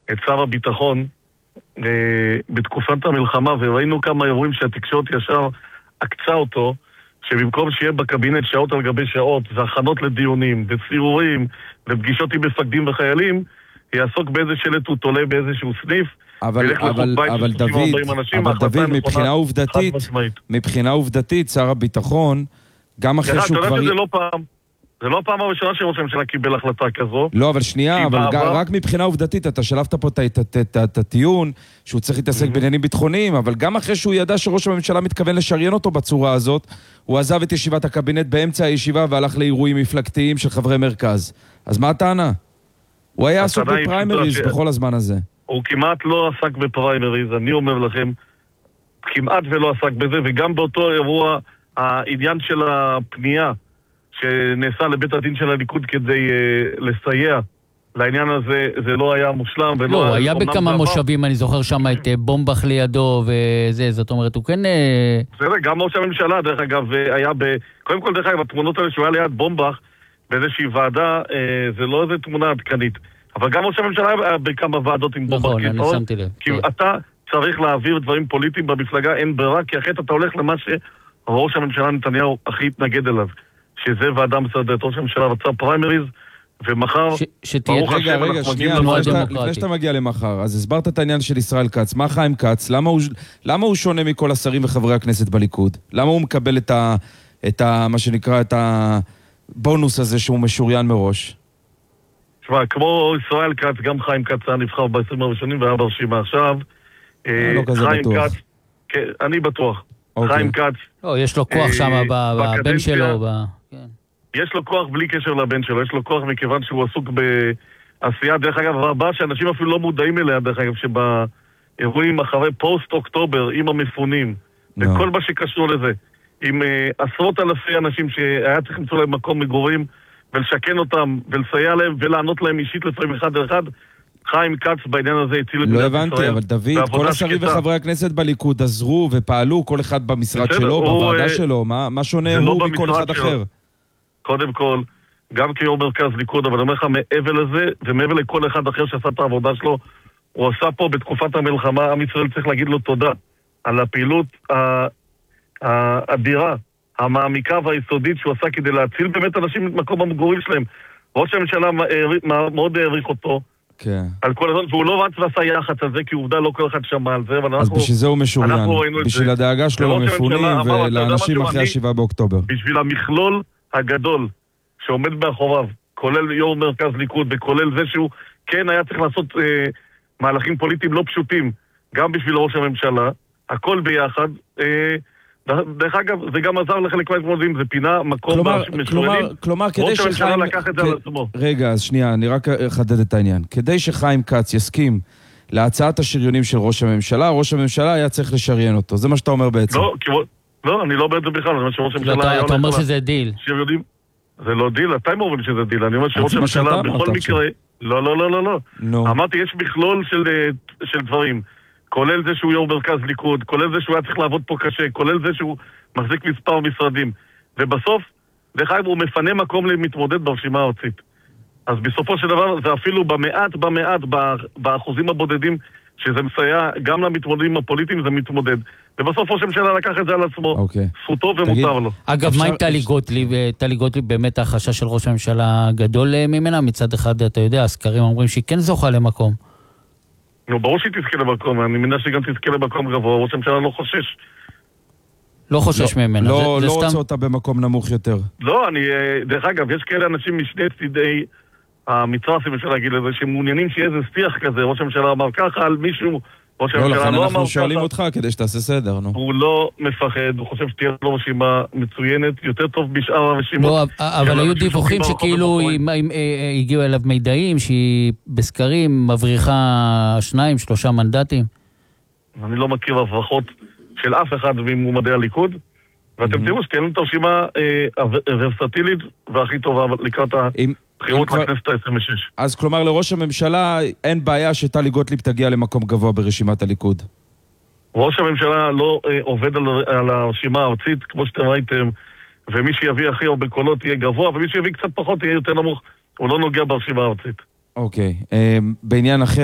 את שר הביטחון בתקופת המלחמה, וראינו כמה אירועים שהתקשורת ישר עקצה אותו, שבמקום שיהיה בקבינט שעות על גבי שעות, והכנות לדיונים, וסיורים, ופגישות עם מפקדים וחיילים, יעסוק באיזה שלט הוא תולה באיזשהו סניף, אבל דוד, מבחינה עובדתית, שר הביטחון, גם אחרי שהוא כבר... זה לא הפעם הראשונה שראש הממשלה קיבל החלטה כזו. לא, אבל שנייה, אבל רק מבחינה עובדתית, אתה שלפת פה את הטיעון שהוא צריך להתעסק בעניינים ביטחוניים, אבל גם אחרי שהוא ידע שראש הממשלה מתכוון לשריין אותו בצורה הזאת, הוא עזב את ישיבת הקבינט באמצע הישיבה והלך לאירועים מפלגתיים של חברי מרכז. אז מה הטענה? הוא היה עסוק בפריימריז בכל הזמן הזה. הוא כמעט לא עסק בפריימריז, אני אומר לכם, כמעט ולא עסק בזה, וגם באותו אירוע, העניין של הפנייה שנעשה לבית הדין של הליכוד כדי לסייע לעניין הזה, זה לא היה מושלם. לא, הוא היה בכמה מושבים, אני זוכר שם את בומבך לידו וזה, זאת אומרת, הוא כן... זה גם ראש הממשלה, דרך אגב, היה קודם כל, דרך אגב, התמונות האלה שהוא היה ליד בומבך באיזושהי ועדה, זה לא איזו תמונה עדכנית. אבל גם ראש הממשלה היה בכמה ועדות עם בומבך. נכון, אני שמתי לב. כי אתה צריך להעביר דברים פוליטיים במפלגה, אין ברירה, כי אחרת אתה הולך למה שראש הממשלה נתניהו הכי התנגד אליו. שזה ועדה מסעדת, ראש הממשלה רצה פריימריז, ומחר... רגע, שנייה, לפני שאתה מגיע למחר, אז הסברת את העניין של ישראל כץ. מה חיים כץ? למה הוא שונה מכל השרים וחברי הכנסת בליכוד? למה הוא מקבל מה שנקרא, את הבונוס הזה שהוא משוריין מראש? תשמע, כמו ישראל כץ, גם חיים כץ היה נבחר ב-20 הראשונים והיה ברשימה עכשיו. לא כזה בטוח. אני בטוח. חיים כץ... יש לו כוח שם בבן שלו. יש לו כוח בלי קשר לבן שלו, יש לו כוח מכיוון שהוא עסוק בעשייה, דרך אגב, הרבה שאנשים אפילו לא מודעים אליה, דרך אגב, שבאירועים אחרי פוסט-אוקטובר, עם המפונים, וכל מה שקשור לזה, עם עשרות אלפי אנשים שהיה צריך למצוא להם מקום מגורים, ולשכן אותם, ולסייע להם, ולענות להם אישית לפעמים אחד על אחד, חיים כץ בעניין הזה הציל את מדינת ישראל. לא הבנתי, אבל דוד, כל השרים וחברי הכנסת בליכוד עזרו ופעלו, כל אחד במשרד שלו, בוועדה שלו, מה שונה הוא מכל אחד אחר? קודם כל, גם כיו"ר מרכז ליכוד, אבל אני אומר לך, מעבר לזה, ומעבר לכל אחד אחר שעשה את העבודה שלו, הוא עשה פה בתקופת המלחמה, עם ישראל צריך להגיד לו תודה על הפעילות האדירה, המעמיקה והיסודית שהוא עשה כדי להציל באמת אנשים את מקום המגורים שלהם. ראש הממשלה מאוד העריך אותו, על כל הזמן, והוא לא רץ ועשה יח"צ על זה, כי עובדה לא כל אחד שמע על זה, אז בשביל זה הוא משוריין, בשביל הדאגה שלו למפונים ולאנשים אחרי 7 באוקטובר. בשביל המכלול הגדול שעומד מאחוריו, כולל יו"ר מרכז ליכוד, וכולל זה שהוא כן היה צריך לעשות מהלכים פוליטיים לא פשוטים, גם בשביל ראש הממשלה, הכל ביחד. דרך אגב, זה גם עזר לחלק מהתמודדים, זה פינה מקום משוריינים. כלומר, ראש הממשלה לקח את זה על עצמו. רגע, אז שנייה, אני רק אחדד את העניין. כדי שחיים כץ יסכים להצעת השריונים של ראש הממשלה, ראש הממשלה היה צריך לשריין אותו. זה מה שאתה אומר בעצם. לא, אני לא בעצם בכלל, אני אומר שראש הממשלה... אתה אומר שזה דיל. זה לא דיל, אתם אומרים שזה דיל, אני אומר שראש הממשלה בכל מקרה... לא. אמרתי, יש מכלול של דברים, כולל זה שהוא יו"ר מרכז ליכוד, כולל זה שהוא היה צריך לעבוד פה קשה, כולל זה שהוא מחזיק מספר משרדים, ובסוף, דרך אגב, הוא מפנה מקום למתמודד ברשימה הארצית. אז בסופו של דבר, זה אפילו במעט, באחוזים הבודדים, שזה מסייע גם למתמודדים הפוליטיים, זה מתמודד. ובסוף ראש הממשלה לקח את זה על עצמו. זכותו ומותר לו. אגב, מה עם טלי גוטליב? טלי גוטליב באמת החשש של ראש הממשלה גדול ממנה. מצד אחד, אתה יודע, הסקרים אומרים שהיא כן זוכה למקום. נו, ברור שהיא תזכה למקום. אני מניח שהיא גם תזכה למקום גבוה. ראש הממשלה לא חושש. לא חושש ממנה. לא רוצה אותה במקום נמוך יותר. לא, דרך אגב, יש כאלה אנשים משני צידי המצרף, אם אפשר להגיד לזה, שמעוניינים שיהיה איזה שיח כזה. ראש הממשלה אמר ככה על מישהו, ראש הממשלה לא אמר ככה. אנחנו שואלים אותך כדי שתעשה סדר, נו. הוא לא מפחד, הוא חושב שתהיה לו רשימה מצוינת, יותר טוב בשאר הרשימות. לא, אבל היו דיווחים שכאילו הגיעו אליו מידעים, שהיא בסקרים מבריחה 2-3 מנדטים. אני לא מכיר הברכות של אף אחד ממועמדי הליכוד, ואתם תראו שתהיה לנו את הרשימה ורסטילית והכי טובה לקראת בחירות לכנסת ה-26. אז כלומר לראש הממשלה אין בעיה שטלי גוטליב תגיע למקום גבוה ברשימת הליכוד. ראש הממשלה לא עובד על הרשימה הארצית, כמו שאתם ראיתם, ומי שיביא הכי הרבה קולות יהיה גבוה, ומי שיביא קצת פחות יהיה יותר נמוך. הוא לא נוגע ברשימה הארצית. אוקיי. בעניין אחר